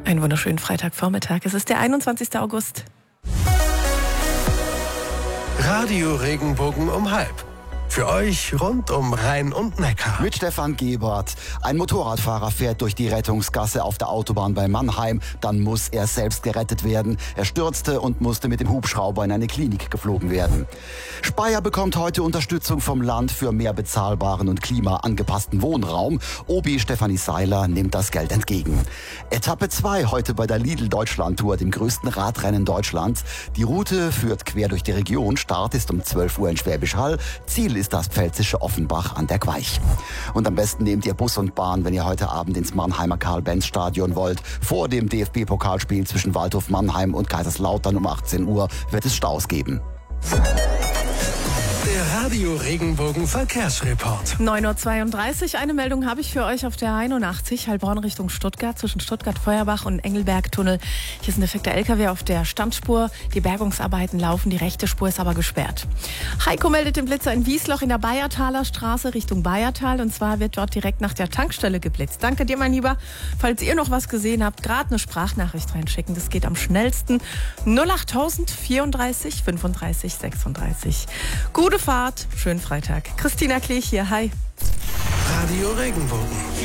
Einen wunderschönen Freitagvormittag. Es ist der 21. August. Radio Regenbogen um 12:30. Für euch rund um Rhein und Neckar. Mit Stefan Gebert. Ein Motorradfahrer fährt durch die Rettungsgasse auf der Autobahn bei Mannheim. Dann muss er selbst gerettet werden. Er stürzte und musste mit dem Hubschrauber in eine Klinik geflogen werden. Speyer bekommt heute Unterstützung vom Land für mehr bezahlbaren und klimaangepassten Wohnraum. Obi Stefanie Seiler nimmt das Geld entgegen. Etappe 2 heute bei der Lidl-Deutschland-Tour, dem größten Radrennen Deutschlands. Die Route führt quer durch die Region. Start ist um 12 Uhr in Schwäbisch Hall. Ziel ist das pfälzische Offenbach an der Queich. Und am besten nehmt ihr Bus und Bahn, wenn ihr heute Abend ins Mannheimer Karl-Benz-Stadion wollt. Vor dem DFB-Pokalspiel zwischen Waldhof Mannheim und Kaiserslautern um 18 Uhr wird es Staus geben. Der Radio Regenbogen Verkehrsreport. 9.32 Uhr. Eine Meldung habe ich für euch auf der 81, Heilbronn Richtung Stuttgart, zwischen Stuttgart-Feuerbach und Engelberg-Tunnel. Hier ist ein defekter LKW auf der Standspur. Die Bergungsarbeiten laufen, die rechte Spur ist aber gesperrt. Heiko meldet den Blitzer in Wiesloch in der Bayertaler Straße Richtung Bayertal. Und zwar wird dort direkt nach der Tankstelle geblitzt. Danke dir, mein Lieber. Falls ihr noch was gesehen habt, gerade eine Sprachnachricht reinschicken. Das geht am schnellsten. 08000 34 35 36. Gute Fahrt, schönen Freitag. Christina Klech hier, hi. Radio Regenbogen.